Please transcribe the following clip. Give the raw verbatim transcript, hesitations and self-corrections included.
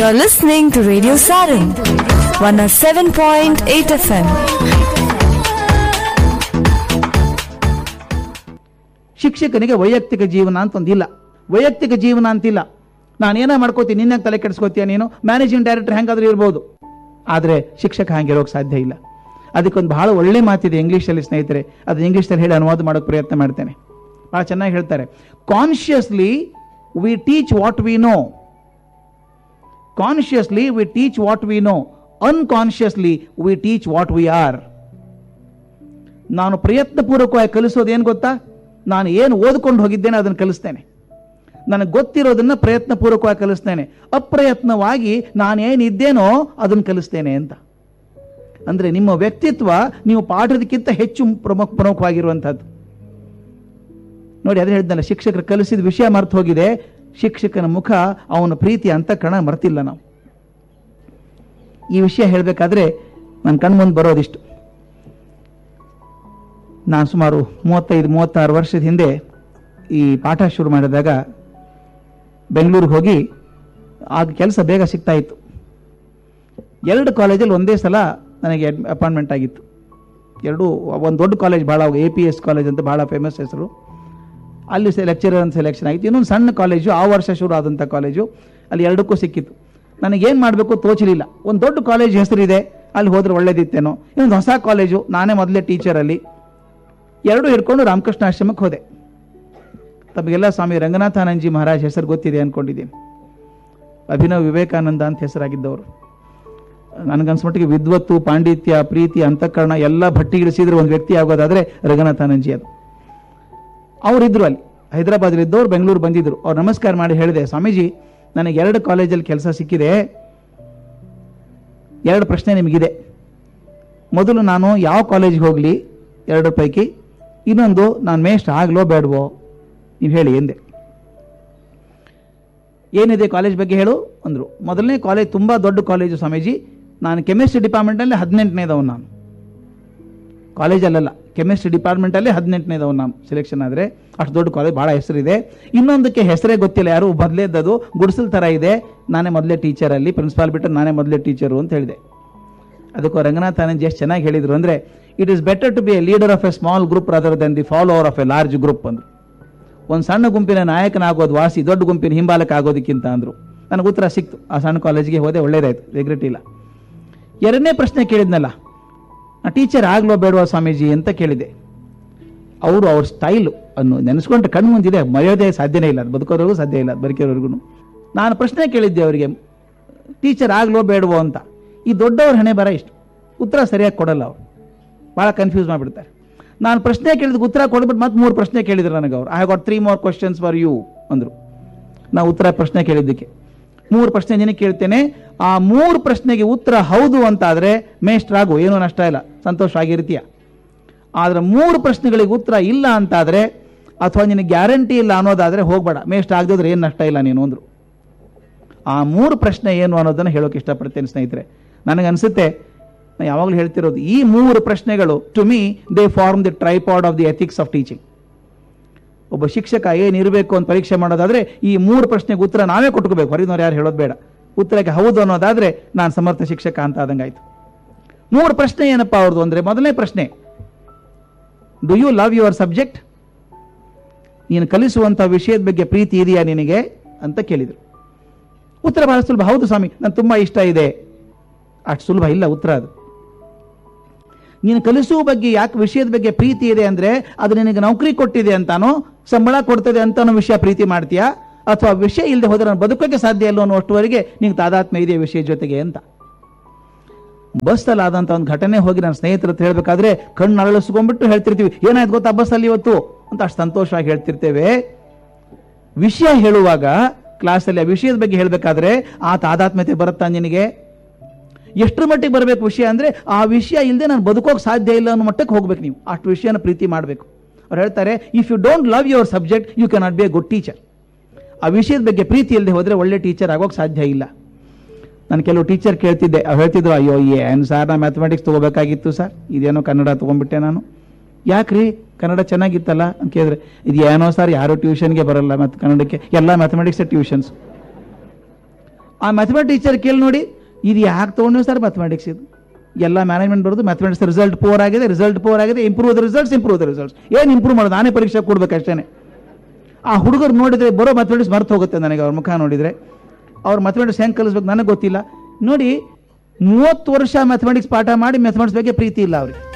You're listening to Radio Saran, one oh seven point eight F M. ಶಿಕ್ಷಕನಿಗೆ ವೈಯಕ್ತಿಕ ಜೀವನ ಅಂತ ಒಂದಿಲ್ಲ. ವೈಯಕ್ತಿಕ ಜೀವನ ಅಂತಿಲ್ಲ. ನಾನೇನೋ ಮಾಡ್ಕೋತೀನಿ, ನಿನ್ನ ತಲೆ ಕೆಡಿಸ್ಕೋತೀಯ ನೀನು, ಮ್ಯಾನೇಜಿಂಗ್ ಡೈರೆಕ್ಟರ್ ಹೆಂಗಾದ್ರೂ ಇರ್ಬೋದು. ಆದರೆ ಶಿಕ್ಷಕ ಹಂಗಿರೋಕೆ ಸಾಧ್ಯ ಇಲ್ಲ. ಅದಕ್ಕೊಂದು ಬಹಳ ಒಳ್ಳೆ ಮಾತಿದೆ ಇಂಗ್ಲೀಷಲ್ಲಿ ಸ್ನೇಹಿತರೆ, ಅದು ಇಂಗ್ಲೀಷಲ್ಲಿ ಹೇಳಿ ಅನುವಾದ ಮಾಡೋಕೆ ಪ್ರಯತ್ನ ಮಾಡ್ತೇನೆ. ಭಾಳ ಚೆನ್ನಾಗಿ ಹೇಳ್ತಾರೆ. Consciously V teach what we know, consciously V teach what we know, unconsciously V teach what we are. ನಾನು ಪ್ರಯತ್ನಪೂರ್ವಕವಾಗಿ ಕಲಿಸೋದು ಏನು ಗೊತ್ತಾ? ನಾನು ಏನು ಓದ್ಕೊಂಡು ಹೋಗಿದ್ದೇನೆ ಅದನ್ನು ಕಲಿಸ್ತೇನೆ. ನನಗೆ ಗೊತ್ತಿರೋದನ್ನ ಪ್ರಯತ್ನಪೂರ್ವಕವಾಗಿ ಕಲಿಸ್ತೇನೆ. ಅಪ್ರಯತ್ನವಾಗಿ ನಾನೇನಿದ್ದೇನೋ ಅದನ್ನು ಕಲಿಸ್ತೇನೆ ಅಂತ. ಅಂದರೆ ನಿಮ್ಮ ವ್ಯಕ್ತಿತ್ವ ನೀವು ಪಾಠದಕ್ಕಿಂತ ಹೆಚ್ಚು ಪ್ರಮುಖ ಪ್ರಮುಖವಾಗಿರುವಂಥದ್ದು. ನೋಡಿ, ಅದೇ ಹೇಳಿದ್ನಲ್ಲ, ಶಿಕ್ಷಕರು ಕಲಿಸಿದ ವಿಷಯ ಮರ್ತು ಹೋಗಿದೆ. ಶಿಕ್ಷಕನ ಮುಖ, ಅವನ ಪ್ರೀತಿ ಅಂತಃಕರಣ ಮರ್ತಿಲ್ಲ ನಾವು. ಈ ವಿಷಯ ಹೇಳಬೇಕಾದ್ರೆ ನನ್ನ ಕಣ್ಮುಂದೆ ಬರೋದಿಷ್ಟು. ನಾನು ಸುಮಾರು ಮೂವತ್ತೈದು ಮೂವತ್ತಾರು ವರ್ಷದ ಹಿಂದೆ ಈ ಪಾಠ ಶುರು ಮಾಡಿದಾಗ ಬೆಂಗಳೂರಿಗೆ ಹೋಗಿ ಆಗ ಕೆಲಸ ಬೇಗ ಸಿಗ್ತಾ ಇತ್ತು. ಎರಡು ಕಾಲೇಜಲ್ಲಿ ಒಂದೇ ಸಲ ನನಗೆ ಅಪಾಯಿಂಟ್ಮೆಂಟ್ ಆಗಿತ್ತು. ಎರಡು, ಒಂದು ದೊಡ್ಡ ಕಾಲೇಜ್, ಭಾಳ ಎ ಪಿ ಎಸ್ ಕಾಲೇಜ್ ಅಂತ ಭಾಳ ಫೇಮಸ್ ಹೆಸರು, ಅಲ್ಲಿ ಲೆಕ್ಚರರ್ ಅಂತ ಸೆಲೆಕ್ಷನ್ ಆಗಿತ್ತು. ಇನ್ನೊಂದು ಸಣ್ಣ ಕಾಲೇಜು, ಆ ವರ್ಷ ಶುರು ಆದಂಥ ಕಾಲೇಜು, ಅಲ್ಲಿ ಎರಡಕ್ಕೂ ಸಿಕ್ಕಿತ್ತು. ನನಗೇನು ಮಾಡಬೇಕು ತೋಚಲಿಲ್ಲ. ಒಂದು ದೊಡ್ಡ ಕಾಲೇಜ್ ಹೆಸರಿದೆ, ಅಲ್ಲಿ ಹೋದ್ರೆ ಒಳ್ಳೇದಿತ್ತೇನೋ. ಇನ್ನೊಂದು ಹೊಸ ಕಾಲೇಜು, ನಾನೇ ಮೊದಲೇ ಟೀಚರಲ್ಲಿ. ಎರಡೂ ಹಿಡ್ಕೊಂಡು ರಾಮಕೃಷ್ಣ ಆಶ್ರಮಕ್ಕೆ ಹೋದೆ. ತಮಗೆಲ್ಲ ಸ್ವಾಮಿ ರಂಗನಾಥಾನಂದಜಿ ಮಹಾರಾಜ್ ಹೆಸರು ಗೊತ್ತಿದೆ ಅಂದ್ಕೊಂಡಿದ್ದೀನಿ. ಅಭಿನವ್ ವಿವೇಕಾನಂದ ಅಂತ ಹೆಸರಾಗಿದ್ದವರು. ನನಗನ್ಸ್ಮಟ್ಟಿಗೆ ವಿದ್ವತ್ತು, ಪಾಂಡಿತ್ಯ, ಪ್ರೀತಿ, ಅಂತಃಕರಣ ಎಲ್ಲ ಭಟ್ಟಿ ಇಳಿಸಿದ್ರೆ ಒಂದು ವ್ಯಕ್ತಿ ಆಗೋದಾದರೆ ರಂಗನಾಥಾನಂದಜಿ ಅದು. ಅವರಿದ್ದರು ಅಲ್ಲಿ, ಹೈದರಾಬಾದಲ್ಲಿದ್ದವ್ರು ಬೆಂಗಳೂರು ಬಂದಿದ್ದರು. ಅವ್ರು ನಮಸ್ಕಾರ ಮಾಡಿ ಹೇಳಿದೆ, ಸ್ವಾಮೀಜಿ ನನಗೆ ಎರಡು ಕಾಲೇಜಲ್ಲಿ ಕೆಲಸ ಸಿಕ್ಕಿದೆ, ಎರಡು ಪ್ರಶ್ನೆ ನಿಮಗಿದೆ. ಮೊದಲು ನಾನು ಯಾವ ಕಾಲೇಜಿಗೆ ಹೋಗಲಿ ಎರಡರ ಪೈಕಿ, ಇನ್ನೊಂದು ನಾನು ಮೇಷ್ಟ್ರು ಆಗಲೋ ಬೇಡವೋ ನೀವು ಹೇಳಿ ಎಂದೆ. ಏನಿದೆ ಕಾಲೇಜ್ ಬಗ್ಗೆ ಹೇಳು ಅಂದರು. ಮೊದಲನೇ ಕಾಲೇಜ್ ತುಂಬ ದೊಡ್ಡ ಕಾಲೇಜು ಸ್ವಾಮೀಜಿ, ನಾನು ಕೆಮಿಸ್ಟ್ರಿ ಡಿಪಾರ್ಟ್ಮೆಂಟಲ್ಲಿ ಹದಿನೆಂಟನೇದವನು. ನಾನು ಕಾಲೇಜಲ್ಲ, ಕೆಮಿಸ್ಟ್ರಿ ಡಿಪಾರ್ಟ್ಮೆಂಟಲ್ಲಿ ಹದಿನೆಂಟನೇದವನು ನಾನು ಸೆಲೆಕ್ಷನ್ ಆದರೆ. ಅಷ್ಟು ದೊಡ್ಡ ಕಾಲೇಜ್, ಭಾಳ ಹೆಸರಿದೆ. ಇನ್ನೊಂದಕ್ಕೆ ಹೆಸರೇ ಗೊತ್ತಿಲ್ಲ, ಯಾರು ಮೊದಲೇದದು ಗುಡಿಸಲ್ ಥರ ಇದೆ, ನಾನೇ ಮೊದಲೇ ಟೀಚರಲ್ಲಿ, ಪ್ರಿನ್ಸಿಪಾಲ್ ಬಿಟ್ಟು ನಾನೇ ಮೊದಲೇ ಟೀಚರು ಅಂತ ಹೇಳಿದೆ. ಅದಕ್ಕೂ ರಂಗನಾಥಾನಂದಜಿ ಎಷ್ಟು ಚೆನ್ನಾಗಿ ಹೇಳಿದರು ಅಂದರೆ, it is better to B A leader of A small group rather then the follower of A large group ಅಂದರು. ಒಂದು ಸಣ್ಣ ಗುಂಪಿನ ನಾಯಕನಾಗೋದು ವಾಸಿ ದೊಡ್ಡ ಗುಂಪಿನ ಹಿಂಬಾಲಕ ಆಗೋದಕ್ಕಿಂತ ಅಂದರು. ನನಗೆ ಉತ್ತರ ಸಿಕ್ತು. ಆ ಸಣ್ಣ ಕಾಲೇಜಿಗೆ ಹೋದೆ, ಒಳ್ಳೇದಾಯ್ತು, ರಿಗ್ರೆಟ್ ಇಲ್ಲ. ಎರಡನೇ ಪ್ರಶ್ನೆ ಕೇಳಿದ್ನಲ್ಲ, ಟೀಚರ್ ಆಗ್ಲೋ ಬೇಡವಾ ಸ್ವಾಮೀಜಿ ಅಂತ ಕೇಳಿದೆ. ಅವರು ಅವ್ರ ಸ್ಟೈಲು ಅನ್ನು ನೆನೆಸ್ಕೊಂಡ್ರೆ ಕಣ್ಣು ಮುಂದಿದೆ, ಮರೆಯೋದೇ ಸಾಧ್ಯನೇ ಇಲ್ಲ, ಅದು ಬದುಕೋದ್ರಿಗೂ ಸಾಧ್ಯ ಇಲ್ಲ, ಬದುಕಿರೋರ್ಗು. ನಾನು ಪ್ರಶ್ನೆ ಕೇಳಿದ್ದೆ ಅವರಿಗೆ, ಟೀಚರ್ ಆಗ್ಲೋ ಬೇಡವೋ ಅಂತ. ಈ ದೊಡ್ಡವ್ರ ಹಣೆ ಬರ ಇಷ್ಟು, ಉತ್ತರ ಸರಿಯಾಗಿ ಕೊಡಲ್ಲ ಅವರು, ಭಾಳ ಕನ್ಫ್ಯೂಸ್ ಮಾಡಿಬಿಡ್ತಾರೆ. ನಾನು ಪ್ರಶ್ನೆ ಕೇಳಿದಕ್ಕೆ ಉತ್ತರ ಕೊಡ್ಬಿಟ್ಟು ಮತ್ತೆ ಮೂರು ಪ್ರಶ್ನೆ ಕೇಳಿದ್ರು ನನಗೆ ಅವರು. I have got three more questions for you ಅಂದರು. ನಾವು ಉತ್ತರ ಪ್ರಶ್ನೆ ಕೇಳಿದ್ದಕ್ಕೆ ಮೂರು ಪ್ರಶ್ನೆ ನಿನಗೆ ಕೇಳ್ತೇನೆ, ಆ ಮೂರು ಪ್ರಶ್ನೆಗೆ ಉತ್ತರ ಹೌದು ಅಂತಾದರೆ ಮೇಷ್ಟ್ರಾಗು, ಏನೂ ನಷ್ಟ ಇಲ್ಲ, ಸಂತೋಷವಾಗಿರ್ತೀಯ. ಆದರೆ ಮೂರು ಪ್ರಶ್ನೆಗಳಿಗೆ ಉತ್ತರ ಇಲ್ಲ ಅಂತಾದರೆ, ಅಥವಾ ನಿನಗೆ ಗ್ಯಾರಂಟಿ ಇಲ್ಲ ಅನ್ನೋದಾದರೆ ಹೋಗಬೇಡ, ಮೇಷ್ಟ್ರ ಆಗದಿದ್ರೆ ಏನು ನಷ್ಟ ಇಲ್ಲ ನೀನು ಅಂದರು. ಆ ಮೂರು ಪ್ರಶ್ನೆ ಏನು ಅನ್ನೋದನ್ನು ಹೇಳೋಕೆ ಇಷ್ಟಪಡ್ತೇನೆ ಸ್ನೇಹಿತರೆ. ನನಗನ್ಸುತ್ತೆ, ನಾನು ಯಾವಾಗಲೂ ಹೇಳ್ತಿರೋದು, ಈ ಮೂರು ಪ್ರಶ್ನೆಗಳು to me they form the tripod of the ethics of teaching. ಒಬ್ಬ ಶಿಕ್ಷಕ ಏನಿರಬೇಕು ಅಂತ ಪರೀಕ್ಷೆ ಮಾಡೋದಾದರೆ ಈ ಮೂರು ಪ್ರಶ್ನೆಗೆ ಉತ್ತರ ನಾವೇ ಕೊಟ್ಕೋಬೇಕು, ಹೊರಗಿನವ್ರು ಯಾರು ಹೇಳೋದು ಬೇಡ. ಉತ್ತರಕ್ಕೆ ಹೌದು ಅನ್ನೋದಾದರೆ ನಾನು ಸಮರ್ಥ ಶಿಕ್ಷಕ ಅಂತ ಆದಂಗಾಯ್ತು. ಮೂರು ಪ್ರಶ್ನೆ ಏನಪ್ಪ ಅವ್ರದ್ದು ಅಂದರೆ, ಮೊದಲನೇ ಪ್ರಶ್ನೆ, do you love your subject? ನೀನು ಕಲಿಸುವಂಥ ವಿಷಯದ ಬಗ್ಗೆ ಪ್ರೀತಿ ಇದೆಯಾ ನಿನಗೆ ಅಂತ ಕೇಳಿದರು. ಉತ್ತರ ಬಹಳ ಸುಲಭ, ಹೌದು ಸ್ವಾಮಿ ನಾನು ತುಂಬ ಇಷ್ಟ ಇದೆ. ಅಷ್ಟು ಸುಲಭ ಇಲ್ಲ ಉತ್ತರ ಅದು. ನೀನು ಕಲಿಸುವ ಬಗ್ಗೆ, ಯಾಕೆ ವಿಷಯದ ಬಗ್ಗೆ ಪ್ರೀತಿ ಇದೆ ಅಂದರೆ, ಅದು ನಿನಗೆ ನೌಕರಿ ಕೊಟ್ಟಿದೆ ಅಂತಾನೋ, ಸಂಬಳ ಕೊಡ್ತದೆ ಅಂತಾನೋ ವಿಷಯ ಪ್ರೀತಿ ಮಾಡ್ತೀಯಾ, ಅಥವಾ ವಿಷಯ ಇಲ್ಲದೆ ಹೋದರೆ ನಾನು ಬದುಕೋಕ್ಕೆ ಸಾಧ್ಯ ಇಲ್ಲ ಅನ್ನೋಷ್ಟುವರೆಗೆ ನಿಂಗೆ ತಾದಾತ್ಮ್ಯ ಇದೆ ವಿಷಯ ಜೊತೆಗೆ ಅಂತ. ಬಸ್ಸಲ್ಲಿ ಆದಂಥ ಒಂದು ಘಟನೆ ಹೋಗಿ ನನ್ನ ಸ್ನೇಹಿತರ ಹತ್ರ ಹೇಳಬೇಕಾದ್ರೆ ಕಣ್ಣು ಅರಳಿಸ್ಕೊಂಡ್ಬಿಟ್ಟು ಹೇಳ್ತಿರ್ತೀವಿ, ಏನಾಯ್ತು ಗೊತ್ತಾ ಬಸ್ಸಲ್ಲಿ ಇವತ್ತು ಅಂತ, ಅಷ್ಟು ಸಂತೋಷವಾಗಿ ಹೇಳ್ತಿರ್ತೇವೆ. ವಿಷಯ ಹೇಳುವಾಗ ಕ್ಲಾಸಲ್ಲಿ ಆ ವಿಷಯದ ಬಗ್ಗೆ ಹೇಳಬೇಕಾದ್ರೆ ಆ ತಾದಾತ್ಮ್ಯತೆ ಬರುತ್ತಾ ನಿನಗೆ? ಎಷ್ಟರ ಮಟ್ಟಿಗೆ ಬರಬೇಕು ವಿಷಯ ಅಂದರೆ, ಆ ವಿಷಯ ಇಲ್ಲದೆ ನಾನು ಬದುಕೋಕೆ ಸಾಧ್ಯ ಇಲ್ಲ ಅನ್ನೋ ಮಟ್ಟಕ್ಕೆ ಹೋಗ್ಬೇಕು ನೀವು, ಅಷ್ಟು ವಿಷಯನ ಪ್ರೀತಿ ಮಾಡಬೇಕು. ಅವ್ರು ಹೇಳ್ತಾರೆ, if you don't love your subject you can not be A good teacher. ಆ ವಿಷಯದ ಬಗ್ಗೆ ಪ್ರೀತಿ ಇಲ್ಲದೆ ಹೋದರೆ ಒಳ್ಳೆ ಟೀಚರ್ ಆಗೋಕೆ ಸಾಧ್ಯ ಇಲ್ಲ. ನಾನು ಕೆಲವು ಟೀಚರ್ ಕೇಳ್ತಿದ್ದೆ, ಅವ್ರು ಹೇಳ್ತಿದ್ರು, ಅಯ್ಯೋ ಏನು ಸರ್ ನಾನು ಮ್ಯಾಥಮೆಟಿಕ್ಸ್ ತೊಗೋಬೇಕಾಗಿತ್ತು ಸರ್, ಇದೇನೋ ಕನ್ನಡ ತೊಗೊಂಡ್ಬಿಟ್ಟೆ ನಾನು. ಯಾಕ್ರಿ ಕನ್ನಡ ಚೆನ್ನಾಗಿತ್ತಲ್ಲ ಅಂತ ಕೇಳಿದ್ರೆ, ಇದು ಏನೋ ಸರ್ ಯಾರು ಟ್ಯೂಷನ್ಗೆ ಬರಲ್ಲ ಮತ್ತು ಕನ್ನಡಕ್ಕೆ, ಎಲ್ಲ ಮ್ಯಾಥಮೆಟಿಕ್ಸ್ ಟ್ಯೂಷನ್ಸ್. ಆ ಮ್ಯಾಥಮೆಟಿಕ್ಸ್ ಟೀಚರ್ ಕೇಳಿ ನೋಡಿ, ಇದು ಯಾಕೆ ತೊಗೊಂಡು ಸರ್ ಮ್ಯಾಥಮೆಟಿಕ್ಸ್ ಇದು ಎಲ್ಲ ಮ್ಯಾನೇಜ್ಮೆಂಟ್ ಬರೋದು ಮ್ಯಾಥಮೆಟಿಕ್ಸ್ ರಿಸಲ್ಟ್ ಪೋರ್ ಆಗಿದೆ, ರಿಸಲ್ಟ್ ಪೋರ್ ಆಗಿದೆ, improve the results improve the results. ಏನು ಇಂಪ್ರೂವ್ ಮಾಡೋದು, ನಾನೇ ಪರೀಕ್ಷೆ ಕೊಡ್ಬೇಕು ಅಷ್ಟೇ. ಆ ಹುಡುಗರು ನೋಡಿದರೆ ಬರೋ ಮ್ಯಾಥಮೆಟಿಕ್ಸ್ ಮರ್ತು ಹೋಗುತ್ತೆ ನನಗೆ ಅವ್ರ ಮುಖ ನೋಡಿದರೆ. ಅವ್ರ ಮ್ಯಾಥಮೆಟಿಕ್ಸ್ ಹೆಂಗೆ ಕಲಿಸ್ಬೇಕು ನನಗೆ ಗೊತ್ತಿಲ್ಲ. ನೋಡಿ, ಮೂವತ್ತು ವರ್ಷ ಮ್ಯಾಥಮೆಟಿಕ್ಸ್ ಪಾಠ ಮಾಡಿ ಮ್ಯಾಥಮೆಟಿಕ್ಸ್ ಬಗ್ಗೆ ಪ್ರೀತಿ ಇಲ್ಲ ಅವ್ರಿಗೆ.